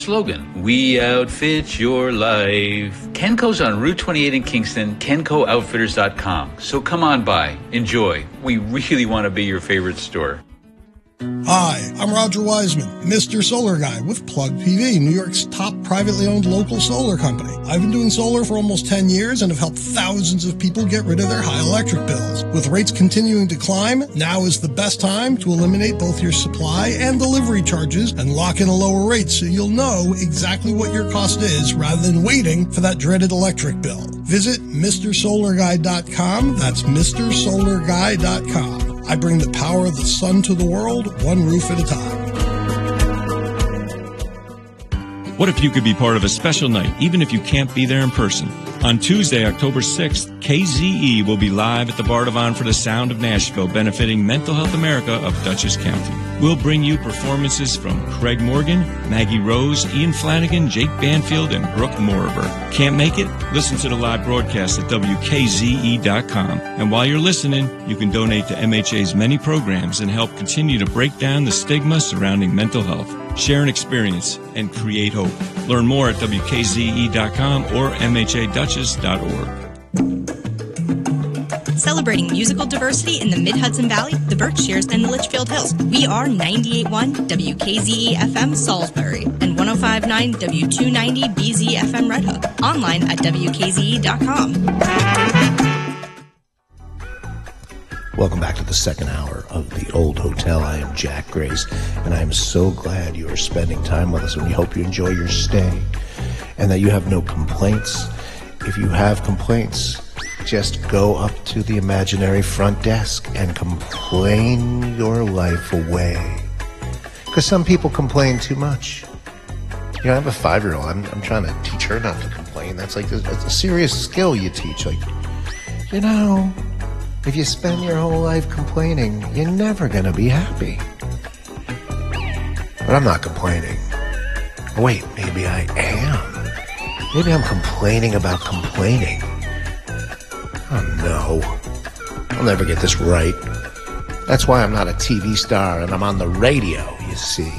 Slogan, we outfit your life. Kenco's on Route 28 in Kingston, KencoOutfitters.com. So come on by, enjoy. We really want to be your favorite store. Hi, I'm Roger Wiseman, Mr. Solar Guy with Plug PV, New York's top privately owned local solar company. I've been doing solar for almost 10 years and have helped thousands of people get rid of their high electric bills. With rates continuing to climb, now is the best time to eliminate both your supply and delivery charges and lock in a lower rate so you'll know exactly what your cost is rather than waiting for that dreaded electric bill. Visit MrSolarGuy.com. That's MrSolarGuy.com. I bring the power of the sun to the world, one roof at a time. What if you could be part of a special night, even if you can't be there in person? On Tuesday, October 6th, KZE will be live at the Bardavon for the Sound of Nashville, benefiting Mental Health America of Dutchess County. We'll bring you performances from Craig Morgan, Maggie Rose, Ian Flanagan, Jake Banfield, and Brooke Moriber. Can't make it? Listen to the live broadcast at WKZE.com. And while you're listening, you can donate to MHA's many programs and help continue to break down the stigma surrounding mental health. Share an experience and create hope. Learn more at WKZE.com or MHADutchess.org. Celebrating musical diversity in the Mid-Hudson Valley, the Berkshires, and the Litchfield Hills. We are 98.1 WKZE-FM Salisbury and 105.9 W290 BZ-FM Red Hook. Online at WKZE.com. Welcome back to the second hour of The Old Hotel. I am Jack Grace, and I am so glad you are spending time with us, and we hope you enjoy your stay and that you have no complaints. If you have complaints, just go up to the imaginary front desk and complain your life away. Because some people complain too much. You know, I have a 5-year-old. I'm trying to teach her not to complain. That's like a serious skill you teach. Like, you know, if you spend your whole life complaining, you're never going to be happy. But I'm not complaining. Wait, maybe I am. Maybe I'm complaining about complaining. Oh, no. I'll never get this right. That's why I'm not a TV star and I'm on the radio, you see.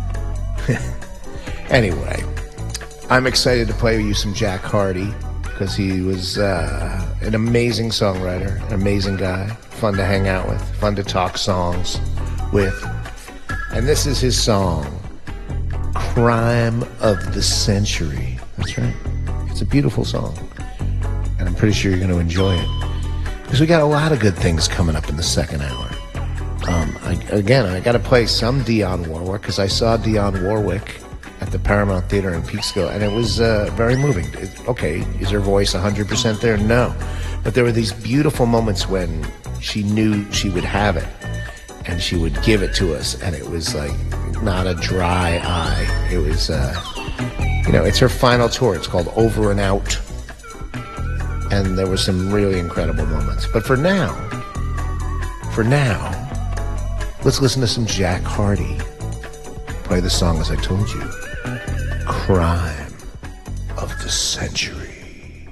Anyway, I'm excited to play you some Jack Hardy because he was an amazing songwriter, an amazing guy, fun to hang out with, fun to talk songs with. And this is his song, Crime of the Century. That's right. It's a beautiful song. And I'm pretty sure you're going to enjoy it. Because we got a lot of good things coming up in the second hour. I got to play some Dionne Warwick, because I saw Dionne Warwick at the Paramount Theater in Peekskill, and it was very moving. Okay, is her voice 100% there? No. But there were these beautiful moments when she knew she would have it, and she would give it to us, and it was like not a dry eye. It was, it's her final tour. It's called Over and Out. And there were some really incredible moments. But for now, let's listen to some Jack Hardy. Play the song as I told you. Crime of the Century.